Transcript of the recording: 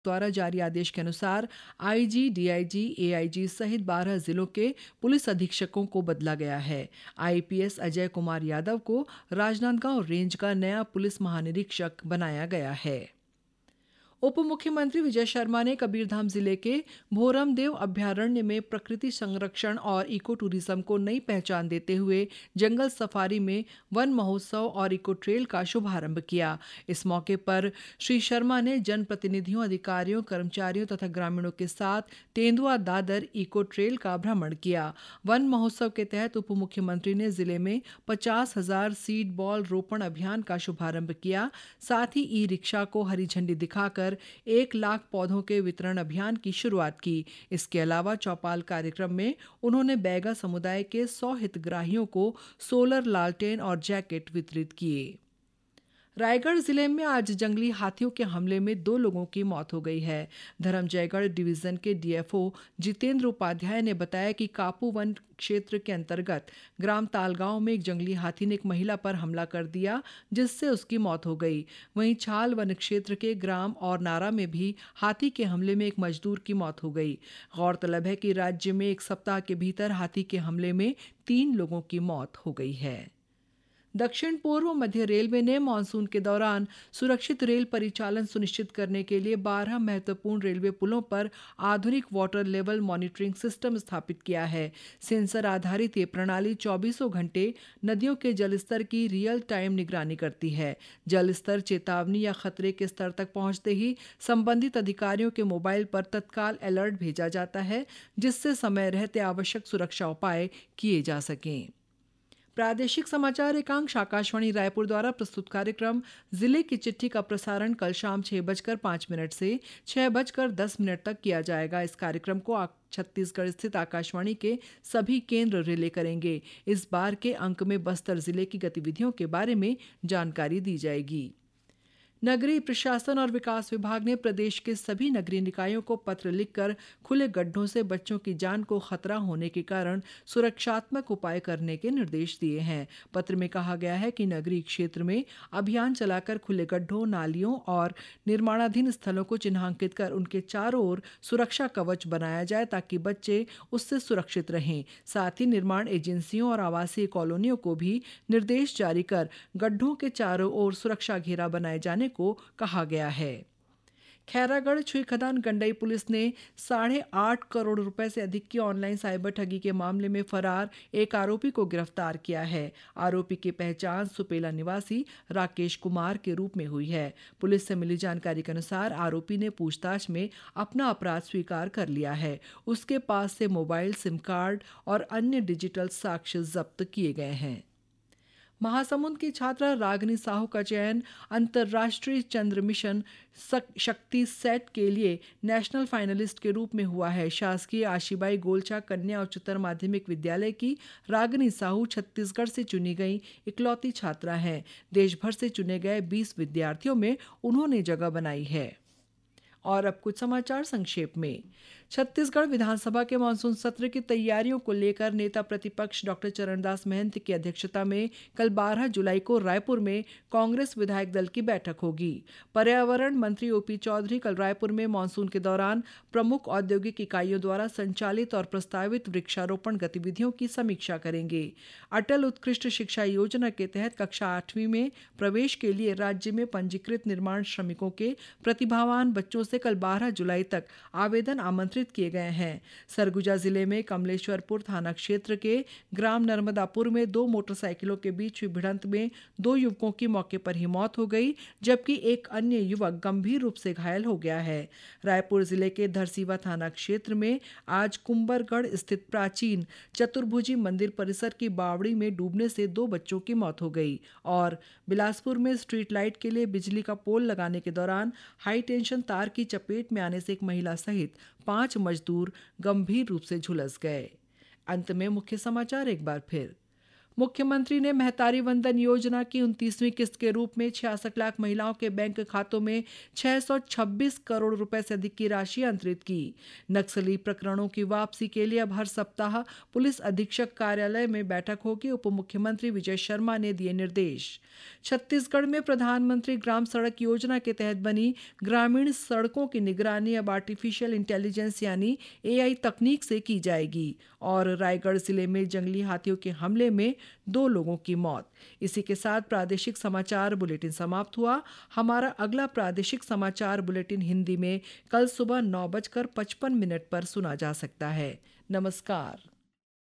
द्वारा जारी आदेश के अनुसार आईजी, डीआईजी, एआईजी सहित 12 जिलों के पुलिस अधीक्षकों को बदला गया है। आईपीएस अजय कुमार यादव को राजनांदगांव रेंज का नया पुलिस महानिरीक्षक बनाया गया है। उप मुख्यमंत्री विजय शर्मा ने कबीरधाम जिले के भोरमदेव अभ्यारण्य में प्रकृति संरक्षण और इको टूरिज्म को नई पहचान देते हुए जंगल सफारी में वन महोत्सव और इको ट्रेल का शुभारंभ किया। इस मौके पर श्री शर्मा ने जनप्रतिनिधियों, अधिकारियों, कर्मचारियों तथा ग्रामीणों के साथ तेंदुआ दादर इको ट्रेल का भ्रमण किया। वन महोत्सव के तहत उप मुख्यमंत्री ने जिले में 50,000 सीड बॉल रोपण अभियान का शुभारंभ किया। साथ ही ई रिक्शा को हरी झंडी दिखाकर 1 लाख पौधों के वितरण अभियान की शुरुआत की। इसके अलावा चौपाल कार्यक्रम में उन्होंने बैगा समुदाय के 100 हितग्राहियों को सोलर लालटेन और जैकेट वितरित किए। रायगढ़ जिले में आज जंगली हाथियों के हमले में 2 लोगों की मौत हो गई है। धर्मजयगढ़ डिवीजन के डीएफओ जितेंद्र उपाध्याय ने बताया कि कापू वन क्षेत्र के अंतर्गत ग्राम तालगांव में एक जंगली हाथी ने एक महिला पर हमला कर दिया, जिससे उसकी मौत हो गई। वहीं छाल वन क्षेत्र के ग्राम और नारा में भी हाथी के हमले में एक मजदूर की मौत हो गई। गौरतलब है कि राज्य में 1 सप्ताह के भीतर हाथी के हमले में 3 लोगों की मौत हो गई है। दक्षिण पूर्व मध्य रेलवे ने मानसून के दौरान सुरक्षित रेल परिचालन सुनिश्चित करने के लिए 12 महत्वपूर्ण रेलवे पुलों पर आधुनिक वाटर लेवल मॉनिटरिंग सिस्टम स्थापित किया है। सेंसर आधारित ये प्रणाली 24 घंटे नदियों के जलस्तर की रियल टाइम निगरानी करती है। जलस्तर चेतावनी या खतरे के स्तर तक पहुंचते ही संबंधित अधिकारियों के मोबाइल पर तत्काल अलर्ट भेजा जाता है, जिससे समय रहते आवश्यक सुरक्षा उपाय किए जा सकें। प्रादेशिक समाचार एकांश आकाशवाणी रायपुर द्वारा प्रस्तुत कार्यक्रम जिले की चिट्ठी का प्रसारण कल शाम 6:05 से 6:10 तक किया जाएगा। इस कार्यक्रम को छत्तीसगढ़ स्थित आकाशवाणी के सभी केंद्र रिले करेंगे। इस बार के अंक में बस्तर जिले की गतिविधियों के बारे में जानकारी दी जाएगी। नगरीय प्रशासन और विकास विभाग ने प्रदेश के सभी नगरीय निकायों को पत्र लिखकर खुले गड्ढों से बच्चों की जान को खतरा होने के कारण सुरक्षात्मक उपाय करने के निर्देश दिए हैं। पत्र में कहा गया है कि नगरीय क्षेत्र में अभियान चलाकर खुले गड्ढों, नालियों और निर्माणाधीन स्थलों को चिन्हांकित कर उनके चारों ओर सुरक्षा कवच बनाया जाए ताकि बच्चे उससे सुरक्षित रहें। साथ ही निर्माण एजेंसियों और आवासीय कॉलोनियों को भी निर्देश जारी कर गड्ढों के चारों ओर सुरक्षा घेरा बनाए जाने को कहा गया है। खैरागढ़ छुई खदान गंडई पुलिस ने 8.5 करोड़ रुपए से अधिक की ऑनलाइन साइबर ठगी के मामले में फरार एक आरोपी को गिरफ्तार किया है। आरोपी की पहचान सुपेला निवासी राकेश कुमार के रूप में हुई है। पुलिस से मिली जानकारी के अनुसार आरोपी ने पूछताछ में अपना अपराध स्वीकार कर लिया है। उसके पास से मोबाइल, सिम कार्ड और अन्य डिजिटल साक्ष्य जब्त किए गए हैं। महासमुंद की छात्रा रागिनी साहू का चयन अंतर्राष्ट्रीय चंद्र मिशन शक्ति सेट के लिए नेशनल फाइनलिस्ट के रूप में हुआ है। शासकीय आशीबाई गोलचा कन्या उच्चतर माध्यमिक विद्यालय की रागिनी साहू छत्तीसगढ़ से चुनी गई इकलौती छात्रा हैं। देश भर से चुने गए 20 विद्यार्थियों में उन्होंने जगह बनाई है। और अब कुछ समाचार संक्षेप में। छत्तीसगढ़ विधानसभा के मानसून सत्र की तैयारियों को लेकर नेता प्रतिपक्ष डॉक्टर चरणदास महंत की अध्यक्षता में कल 12 जुलाई को रायपुर में कांग्रेस विधायक दल की बैठक होगी। पर्यावरण मंत्री ओपी चौधरी कल रायपुर में मानसून के दौरान प्रमुख औद्योगिक इकाइयों द्वारा संचालित और प्रस्तावित वृक्षारोपण गतिविधियों की समीक्षा करेंगे। अटल उत्कृष्ट शिक्षा योजना के तहत कक्षा 8वीं में प्रवेश के लिए राज्य में पंजीकृत निर्माण श्रमिकों के प्रतिभावान बच्चों से कल 12 जुलाई तक आवेदन आमंत्रित किए गए हैं। सरगुजा जिले में कमलेश्वरपुर थाना क्षेत्र के ग्राम नर्मदापुर में 2 मोटरसाइकिलों के बीच हुई भिड़ंत में 2 युवकों की मौके पर ही मौत हो गई, जबकि एक अन्य युवक गंभीर रूप से घायल हो गया है। रायपुर जिले के धरसीवा थाना क्षेत्र में आज कुंबरगढ़ स्थित प्राचीन चतुर्भुजी मंदिर परिसर की बावड़ी में डूबने से 2 बच्चों की मौत हो गई। और बिलासपुर में स्ट्रीट लाइट के लिए बिजली का पोल लगाने के दौरान हाई टेंशन तार की चपेट में आने से एक महिला सहित 5 मजदूर गंभीर रूप से झुलस गए। अंत में मुख्य समाचार एक बार फिर। मुख्यमंत्री ने महतारी वंदन योजना की 29वीं किस्त के रूप में 66 लाख महिलाओं के बैंक खातों में 626 करोड़ रुपए से अधिक की राशि अंतरित की। नक्सली प्रकरणों की वापसी के लिए अब हर सप्ताह पुलिस अधीक्षक कार्यालय में बैठक होगी, उप मुख्यमंत्री विजय शर्मा ने दिए निर्देश। छत्तीसगढ़ में प्रधानमंत्री ग्राम सड़क योजना के तहत बनी ग्रामीण सड़कों की निगरानी अब आर्टिफिशियल इंटेलिजेंस यानी AI तकनीक से की जाएगी। और रायगढ़ जिले में जंगली हाथियों के हमले में 2 लोगों की मौत। इसी के साथ प्रादेशिक समाचार बुलेटिन समाप्त हुआ। हमारा अगला प्रादेशिक समाचार बुलेटिन हिंदी में कल सुबह 9:55 पर सुना जा सकता है। नमस्कार।